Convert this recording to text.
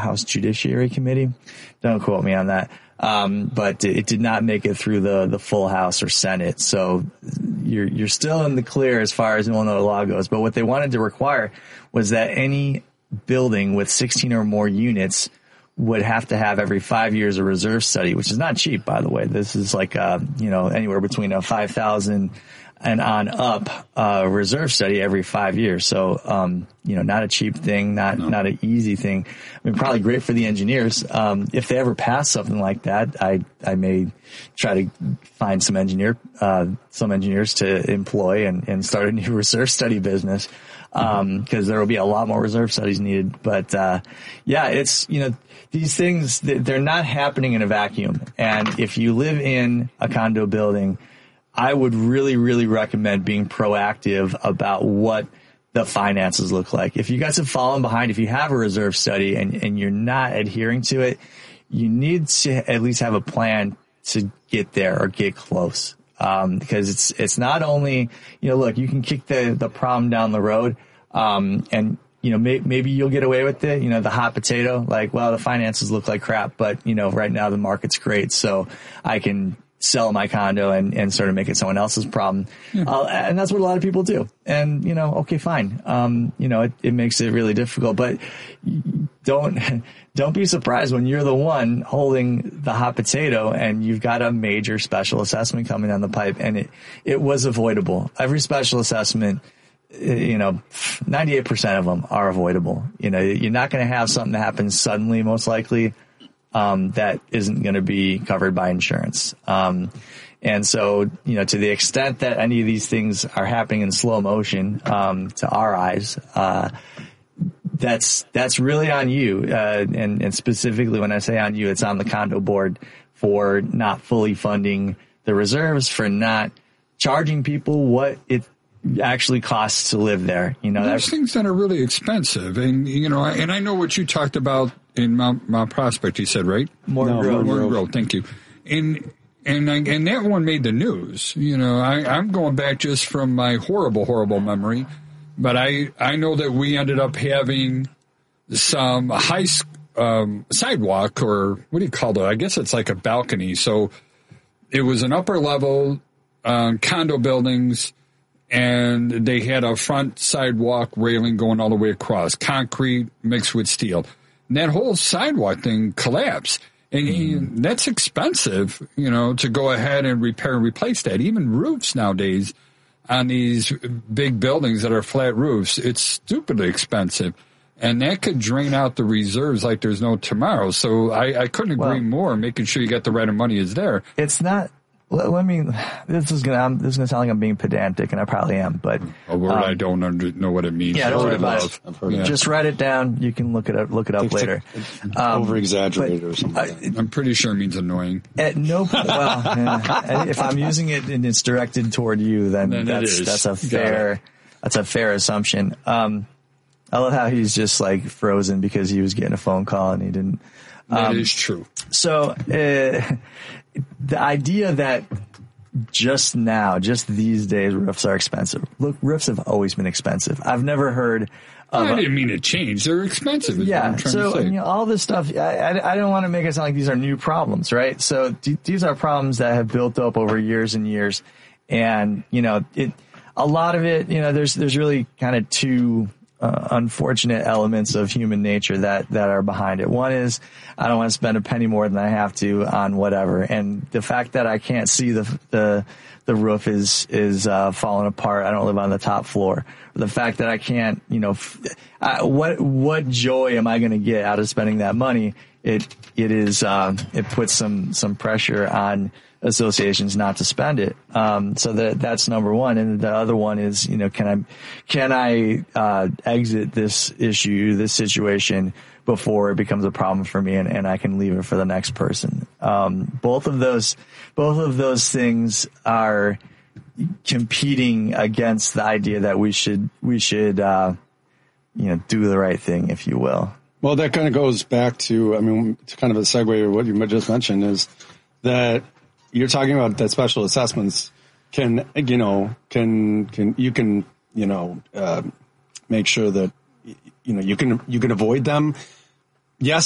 House Judiciary Committee. Don't quote me on that. But it did not make it through the full House or Senate. So you're still in the clear as far as Illinois law goes. But what they wanted to require was that any building with 16 or more units would have to have every 5 years a reserve study, which is not cheap, by the way. This is like, anywhere between a 5,000 and on up, reserve study every 5 years. So, not a cheap thing, not an easy thing. I mean, probably great for the engineers. If they ever pass something like that, I may try to find some engineers to employ and start a new reserve study business. Cause there will be a lot more reserve studies needed. But, it's, these things, they're not happening in a vacuum. And if you live in a condo building, I would really, really recommend being proactive about what the finances look like. If you guys have fallen behind, if you have a reserve study and you're not adhering to it, you need to at least have a plan to get there or get close. Because it's not only, look, you can kick the problem down the road, and maybe you'll get away with it. The hot potato, like, well, the finances look like crap, but right now the market's great, so I can sell my condo and sort of make it someone else's problem. And that's what a lot of people do. And, okay, fine. It makes it really difficult, but don't be surprised when you're the one holding the hot potato and you've got a major special assessment coming down the pipe, and it was avoidable. Every special assessment, 98% of them are avoidable. You're not going to have something that happens suddenly, most likely. That isn't going to be covered by insurance. And so, to the extent that any of these things are happening in slow motion, to our eyes, that's really on you. And specifically when I say on you, it's on the condo board for not fully funding the reserves, for not charging people what it actually costs to live there. There's things that are really expensive. And, and I know what you talked about in Mount Prospect, you said, right? Morton Grove. Thank you. And that one made the news. I'm going back just from my horrible memory, but I know that we ended up having some high sidewalk, or what do you call it? I guess it's like a balcony. So it was an upper level condo buildings, and they had a front sidewalk railing going all the way across, concrete mixed with steel. And that whole sidewalk thing collapsed. And that's expensive, to go ahead and repair and replace that. Even roofs nowadays on these big buildings that are flat roofs, it's stupidly expensive. And that could drain out the reserves like there's no tomorrow. So I couldn't agree more. Making sure you got the right money is there. It's not. This is gonna sound like I'm being pedantic, and I probably am, but a word I don't know what it means. Yeah, don't worry about it. Just write it down. You can look it up later. Over exaggerated or something. I'm pretty sure it means annoying. At no point. If I'm using it and it's directed toward you, then that's a fair assumption. I love how he's just like frozen because he was getting a phone call and he didn't. That is true. So the idea that just these days, roofs are expensive. Look, roofs have always been expensive. I've never heard of... I didn't mean to change. They're expensive. Yeah, so all this stuff, I don't want to make it sound like these are new problems, right? So these are problems that have built up over years and years. And, a lot of it, there's really kind of two unfortunate elements of human nature that are behind it. One is I don't want to spend a penny more than I have to on whatever, and the fact that I can't see the roof is falling apart. I don't live on the top floor. The fact that I can't, what joy am I going to get out of spending that money? It puts some pressure on associations not to spend it. So that's number one. And the other one is, can I exit this situation before it becomes a problem for me and I can leave it for the next person. Both of those things are competing against the idea that we should do the right thing, if you will. Well, that kind of goes back to, kind of a segue to what you just mentioned is that you're talking about that special assessments can make sure that, you can avoid them. Yes,